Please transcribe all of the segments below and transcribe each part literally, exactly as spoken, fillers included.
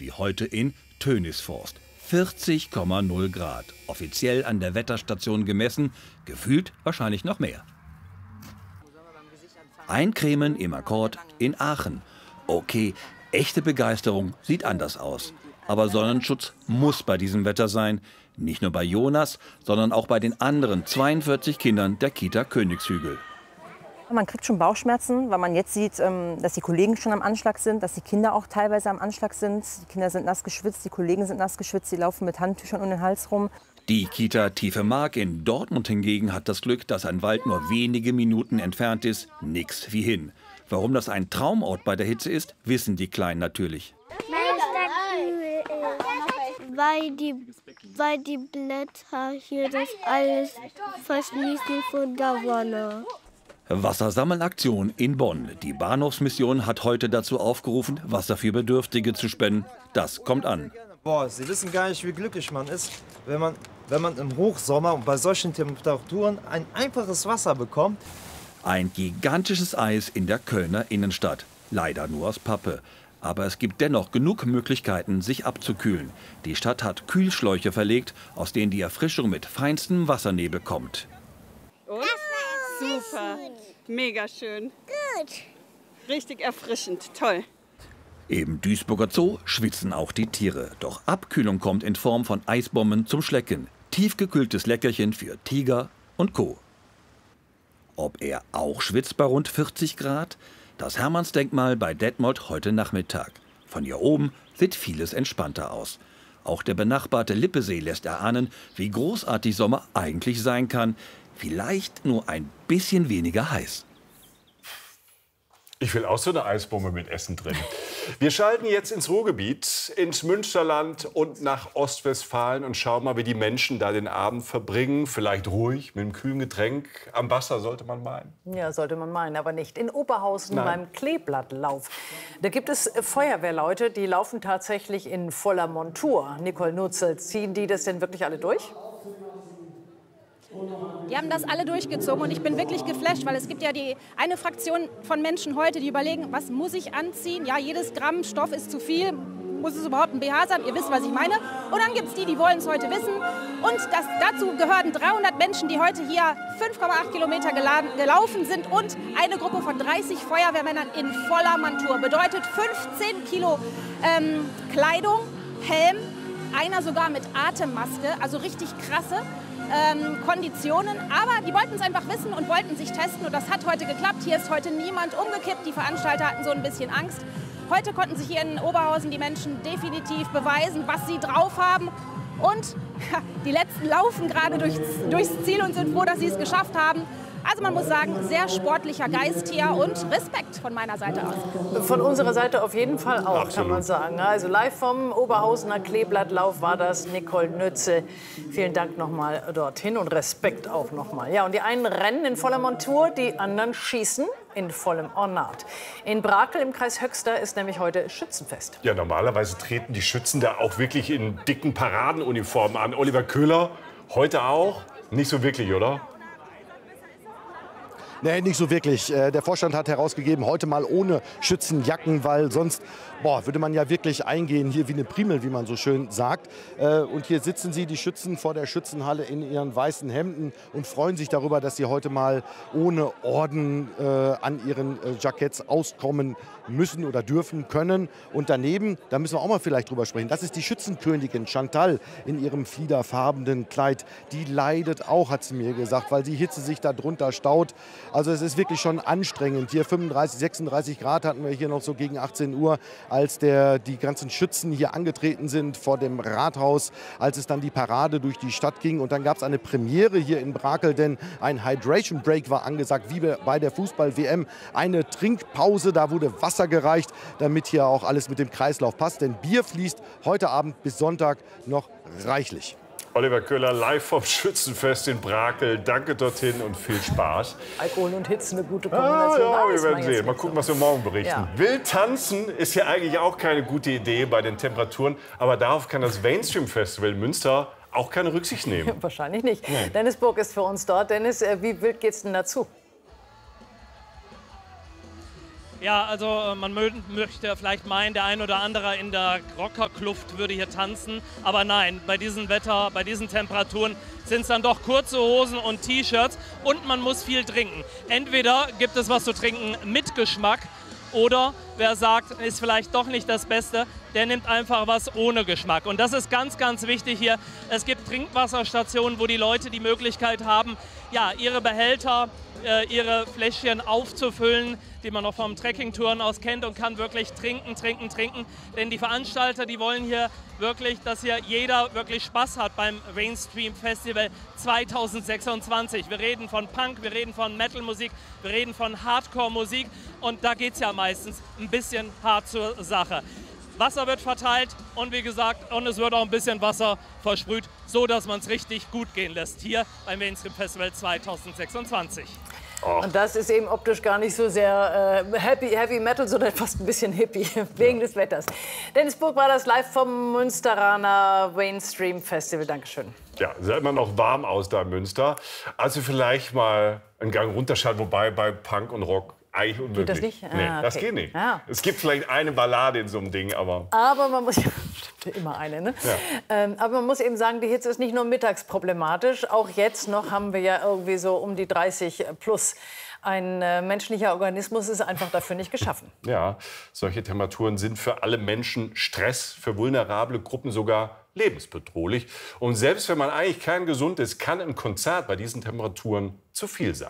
wie heute in Tönisforst. vierzig Komma null Grad. Offiziell an der Wetterstation gemessen, gefühlt wahrscheinlich noch mehr. Eincremen im Akkord in Aachen. Okay, echte Begeisterung sieht anders aus. Aber Sonnenschutz muss bei diesem Wetter sein. Nicht nur bei Jonas, sondern auch bei den anderen zweiundvierzig Kindern der Kita Königshügel. Man kriegt schon Bauchschmerzen, weil man jetzt sieht, dass die Kollegen schon am Anschlag sind, dass die Kinder auch teilweise am Anschlag sind. Die Kinder sind nass geschwitzt, die Kollegen sind nass geschwitzt, die laufen mit Handtüchern um den Hals rum. Die Kita Tiefe Mark in Dortmund hingegen hat das Glück, dass ein Wald nur wenige Minuten entfernt ist. Nix wie hin. Warum das ein Traumort bei der Hitze ist, wissen die Kleinen natürlich. Weil die, weil die Blätter hier das alles verschließen von der Sonne. Wassersammelaktion in Bonn. Die Bahnhofsmission hat heute dazu aufgerufen, Wasser für Bedürftige zu spenden. Das kommt an. Boah, Sie wissen gar nicht, wie glücklich man ist, wenn man, wenn man im Hochsommer und bei solchen Temperaturen ein einfaches Wasser bekommt. Ein gigantisches Eis in der Kölner Innenstadt. Leider nur aus Pappe. Aber es gibt dennoch genug Möglichkeiten, sich abzukühlen. Die Stadt hat Kühlschläuche verlegt, aus denen die Erfrischung mit feinstem Wassernebel kommt. Und? Super, mega schön. Gut. Richtig erfrischend, toll. Im Duisburger Zoo schwitzen auch die Tiere. Doch Abkühlung kommt in Form von Eisbomben zum Schlecken. Tiefgekühltes Leckerchen für Tiger und Co. Ob er auch schwitzt bei rund vierzig Grad? Das Hermannsdenkmal bei Detmold heute Nachmittag. Von hier oben sieht vieles entspannter aus. Auch der benachbarte Lippesee lässt erahnen, wie großartig Sommer eigentlich sein kann. Vielleicht nur ein bisschen weniger heiß. Ich will auch so eine Eisbombe mit Essen drin. Wir schalten jetzt ins Ruhrgebiet, ins Münsterland und nach Ostwestfalen und schauen mal, wie die Menschen da den Abend verbringen. Vielleicht ruhig, mit einem kühlen Getränk. Am Wasser sollte man meinen. Ja, sollte man meinen, aber nicht. In Oberhausen Nein. beim Kleeblattlauf. Da gibt es Feuerwehrleute, die laufen tatsächlich in voller Montur. Nicole Nutzel, ziehen die das denn wirklich alle durch? Die haben das alle durchgezogen und ich bin wirklich geflasht, weil es gibt ja die eine Fraktion von Menschen heute, die überlegen, was muss ich anziehen? Ja, jedes Gramm Stoff ist zu viel. Muss es überhaupt ein B H sein? Ihr wisst, was ich meine. Und dann gibt es die, die wollen es heute wissen. Und das, dazu gehören dreihundert Menschen, die heute hier fünf Komma acht Kilometer geladen, gelaufen sind und eine Gruppe von dreißig Feuerwehrmännern in voller Montur. Bedeutet fünfzehn Kilo ähm, Kleidung, Helm, einer sogar mit Atemmaske, also richtig krasse ähm, Konditionen. Aber die wollten es einfach wissen und wollten sich testen und das hat heute geklappt. Hier ist heute niemand umgekippt. Die Veranstalter hatten so ein bisschen Angst. Heute konnten sich hier in Oberhausen die Menschen definitiv beweisen, was sie drauf haben. Und ja, die Letzten laufen gerade durchs, durchs Ziel und sind froh, dass sie es geschafft haben. Also man muss sagen, sehr sportlicher Geist hier und Respekt von meiner Seite aus. Von unserer Seite auf jeden Fall auch, Absolut. Kann man sagen. Also live vom Oberhausener Kleeblattlauf war das Nicole Nütze. Vielen Dank nochmal dorthin und Respekt auch nochmal. Ja, und die einen rennen in voller Montur, die anderen schießen in vollem Ornat. In Brakel im Kreis Höxter ist nämlich heute Schützenfest. Ja, normalerweise treten die Schützen da auch wirklich in dicken Paradenuniformen an. Oliver Köhler, heute auch? Nicht so wirklich, oder? Nee, nicht so wirklich. Der Vorstand hat herausgegeben, heute mal ohne Schützenjacken, weil sonst boah, würde man ja wirklich eingehen, hier wie eine Primel, wie man so schön sagt. Und hier sitzen sie, die Schützen, vor der Schützenhalle in ihren weißen Hemden und freuen sich darüber, dass sie heute mal ohne Orden äh, an ihren äh, Jacketts auskommen müssen oder dürfen können. Und daneben, da müssen wir auch mal vielleicht drüber sprechen, das ist die Schützenkönigin Chantal in ihrem fliederfarbenen Kleid. Die leidet auch, hat sie mir gesagt, weil die Hitze sich da drunter staut. Also es ist wirklich schon anstrengend. Hier fünfunddreißig, sechsunddreißig Grad hatten wir hier noch so gegen achtzehn Uhr, als der, die ganzen Schützen hier angetreten sind vor dem Rathaus, als es dann die Parade durch die Stadt ging. Und dann gab es eine Premiere hier in Brakel, denn ein Hydration Break war angesagt, wie bei der Fußball-W M. Eine Trinkpause, da wurde Wasser gereicht, damit hier auch alles mit dem Kreislauf passt. Denn Bier fließt heute Abend bis Sonntag noch reichlich. Oliver Köhler live vom Schützenfest in Brakel. Danke dorthin und viel Spaß. Alkohol und Hitze, eine gute Kombination. Ah, ja, wir Weiß werden man sehen. jetzt Mal nicht gucken, so. was wir morgen berichten. Ja. Wild tanzen ist ja eigentlich auch keine gute Idee bei den Temperaturen. Aber darauf kann das Mainstream-Festival in Münster auch keine Rücksicht nehmen. Wahrscheinlich nicht. Nein. Dennis Burg ist für uns dort. Dennis, äh, wie wild geht's denn dazu? Ja, also man mö möchte vielleicht meinen, der ein oder andere in der Rockerkluft würde hier tanzen. Aber nein, bei diesem Wetter, bei diesen Temperaturen sind es dann doch kurze Hosen und T-Shirts und man muss viel trinken. Entweder gibt es was zu trinken mit Geschmack oder wer sagt, ist vielleicht doch nicht das Beste, der nimmt einfach was ohne Geschmack. Und das ist ganz, ganz wichtig hier. Es gibt Trinkwasserstationen, wo die Leute die Möglichkeit haben, ja, ihre Behälter, äh, ihre Fläschchen aufzufüllen, die man noch vom Trekkingtouren aus kennt und kann wirklich trinken, trinken, trinken. Denn die Veranstalter, die wollen hier wirklich, dass hier jeder wirklich Spaß hat beim Rainstream Festival zweitausendsechsundzwanzig. Wir reden von Punk, wir reden von Metal-Musik, wir reden von Hardcore-Musik und da geht es ja meistens ein bisschen hart zur Sache. Wasser wird verteilt und wie gesagt, und es wird auch ein bisschen Wasser versprüht, so dass man es richtig gut gehen lässt hier beim Mainstream Festival zweitausendsechsundzwanzig. Oh. Und das ist eben optisch gar nicht so sehr äh, happy, Heavy Metal, sondern fast ein bisschen hippie, wegen ja. des Wetters. Dennis Burg war das live vom Münsteraner Mainstream Festival. Dankeschön. Ja, sah immer noch warm aus da in Münster. Also vielleicht mal einen Gang runterschalten, wobei bei Punk und Rock eigentlich unmöglich. Geht das nicht? Ah, nee, okay. das geht nicht. Ah. Es gibt vielleicht eine Ballade in so einem Ding, aber... Aber man muss... Stimmt, immer eine, ne? Ja. Ähm, aber man muss eben sagen, die Hitze ist nicht nur mittags problematisch. Auch jetzt noch haben wir ja irgendwie so um die dreißig plus. Ein äh, menschlicher Organismus ist einfach dafür nicht geschaffen. Ja, solche Temperaturen sind für alle Menschen Stress, für vulnerable Gruppen sogar lebensbedrohlich. Und selbst wenn man eigentlich kerngesund ist, kann ein Konzert bei diesen Temperaturen zu viel sein.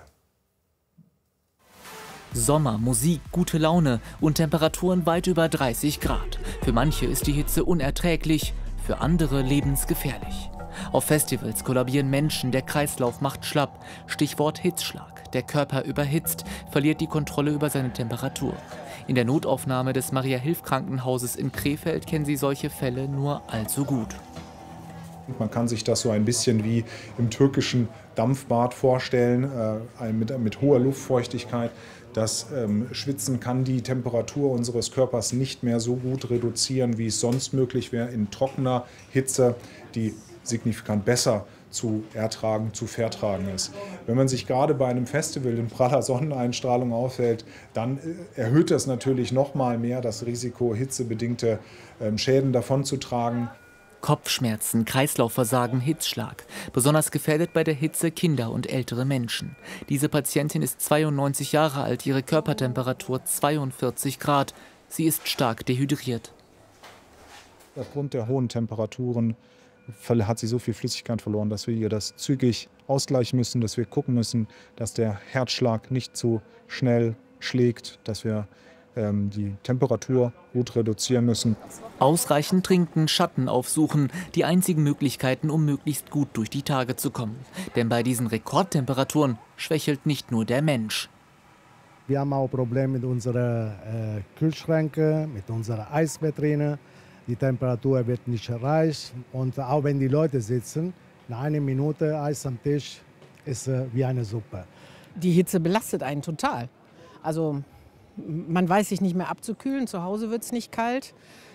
Sommer, Musik, gute Laune und Temperaturen weit über dreißig Grad. Für manche ist die Hitze unerträglich, für andere lebensgefährlich. Auf Festivals kollabieren Menschen, der Kreislauf macht schlapp. Stichwort Hitzschlag. Der Körper überhitzt, verliert die Kontrolle über seine Temperatur. In der Notaufnahme des Maria-Hilf-Krankenhauses in Krefeld kennen Sie solche Fälle nur allzu gut. Man kann sich das so ein bisschen wie im türkischen Dampfbad vorstellen, äh, mit, mit hoher Luftfeuchtigkeit. Das ähm, Schwitzen kann die Temperatur unseres Körpers nicht mehr so gut reduzieren, wie es sonst möglich wäre in trockener Hitze, die signifikant besser zu ertragen, zu vertragen ist. Wenn man sich gerade bei einem Festival in praller Sonneneinstrahlung aufhält, dann erhöht das natürlich noch mal mehr das Risiko, hitzebedingte ähm, Schäden davonzutragen. Kopfschmerzen, Kreislaufversagen, Hitzschlag. Besonders gefährdet bei der Hitze Kinder und ältere Menschen. Diese Patientin ist zweiundneunzig Jahre alt, ihre Körpertemperatur zweiundvierzig Grad. Sie ist stark dehydriert. Aufgrund der hohen Temperaturen hat sie so viel Flüssigkeit verloren, dass wir ihr das zügig ausgleichen müssen, dass wir gucken müssen, dass der Herzschlag nicht zu schnell schlägt, dass wir ähm, die Temperatur gut reduzieren müssen. Ausreichend trinken, Schatten aufsuchen, die einzigen Möglichkeiten, um möglichst gut durch die Tage zu kommen. Denn bei diesen Rekordtemperaturen schwächelt nicht nur der Mensch. Wir haben auch Probleme mit unseren äh, Kühlschränken, mit unserer Eisvitrine. Die Temperatur wird nicht erreicht. Und auch wenn die Leute sitzen, nach einer Minute Eis am Tisch ist äh, wie eine Suppe. Die Hitze belastet einen total. Also man weiß sich nicht mehr abzukühlen, zu Hause wird es nicht kalt.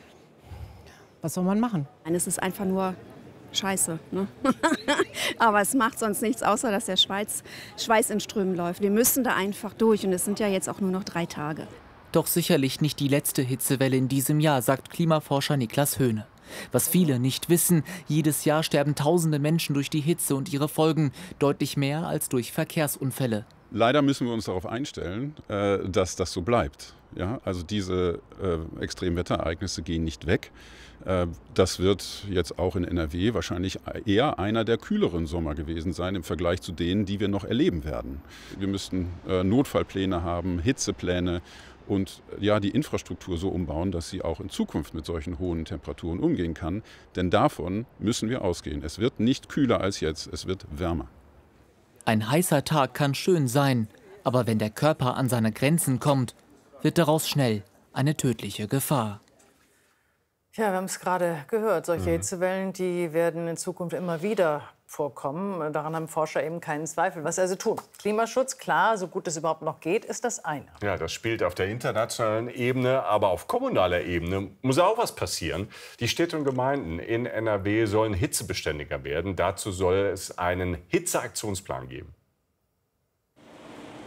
Was soll man machen? Es ist einfach nur Scheiße. Ne? Aber es macht sonst nichts, außer dass der Schweiz, Schweiß in Strömen läuft. Wir müssen da einfach durch und es sind ja jetzt auch nur noch drei Tage. Doch sicherlich nicht die letzte Hitzewelle in diesem Jahr, sagt Klimaforscher Niklas Höhne. Was viele nicht wissen, jedes Jahr sterben tausende Menschen durch die Hitze und ihre Folgen, deutlich mehr als durch Verkehrsunfälle. Leider müssen wir uns darauf einstellen, dass das so bleibt. Ja, also diese äh, Extremwetterereignisse gehen nicht weg. Äh, das wird jetzt auch in N R W wahrscheinlich eher einer der kühleren Sommer gewesen sein im Vergleich zu denen, die wir noch erleben werden. Wir müssten äh, Notfallpläne haben, Hitzepläne und ja, die Infrastruktur so umbauen, dass sie auch in Zukunft mit solchen hohen Temperaturen umgehen kann. Denn davon müssen wir ausgehen. Es wird nicht kühler als jetzt, es wird wärmer. Ein heißer Tag kann schön sein, aber wenn der Körper an seine Grenzen kommt, wird daraus schnell eine tödliche Gefahr. Ja, wir haben es gerade gehört. Solche Mhm. Hitzewellen, die werden in Zukunft immer wieder vorkommen. Daran haben Forscher eben keinen Zweifel. Was also tun? Klimaschutz, klar, so gut es überhaupt noch geht, ist das eine. Ja, das spielt auf der internationalen Ebene, aber auf kommunaler Ebene muss auch was passieren. Die Städte und Gemeinden in N R W sollen hitzebeständiger werden. Dazu soll es einen Hitzeaktionsplan geben.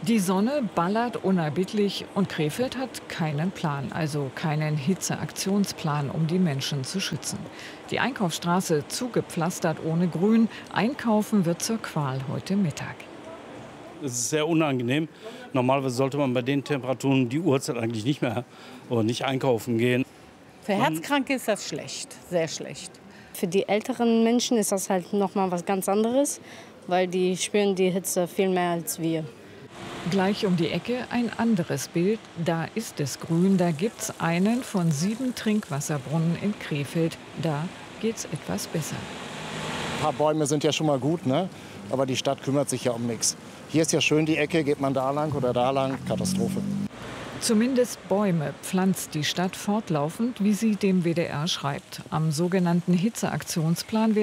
Die Sonne ballert unerbittlich und Krefeld hat keinen Plan, also keinen Hitzeaktionsplan, um die Menschen zu schützen. Die Einkaufsstraße zugepflastert ohne Grün. Einkaufen wird zur Qual heute Mittag. Es ist sehr unangenehm. Normalerweise sollte man bei den Temperaturen die Uhrzeit eigentlich nicht mehr oder nicht einkaufen gehen. Für Herzkranke ist das schlecht, sehr schlecht. Für die älteren Menschen ist das halt noch mal was ganz anderes, weil die spüren die Hitze viel mehr als wir. Gleich um die Ecke ein anderes Bild. Da ist es grün, da gibt's einen von sieben Trinkwasserbrunnen in Krefeld. Da geht's etwas besser. Ein paar Bäume sind ja schon mal gut, ne? Aber die Stadt kümmert sich ja um nichts. Hier ist ja schön die Ecke, geht man da lang oder da lang, Katastrophe. Zumindest Bäume pflanzt die Stadt fortlaufend, wie sie dem W D R schreibt. Am sogenannten Hitzeaktionsplan